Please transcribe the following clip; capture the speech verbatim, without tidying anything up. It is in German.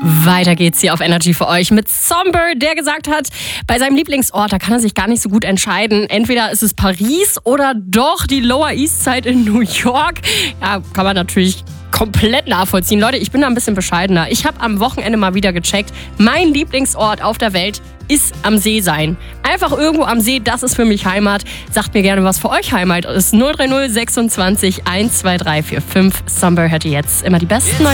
Weiter geht's hier auf Energy für euch mit Somber, der gesagt hat, bei seinem Lieblingsort, da kann er sich gar nicht so gut entscheiden. Entweder ist es Paris oder doch die Lower East Side in New York. Ja, kann man natürlich komplett nachvollziehen. Leute, ich bin da ein bisschen bescheidener. Ich habe am Wochenende mal wieder gecheckt, mein Lieblingsort auf der Welt ist am See sein. Einfach irgendwo am See, das ist für mich Heimat. Sagt mir gerne, was für euch Heimat ist. null drei null sechsundzwanzig eins zwei drei vier fünf. Somber hört ihr jetzt immer die besten neuen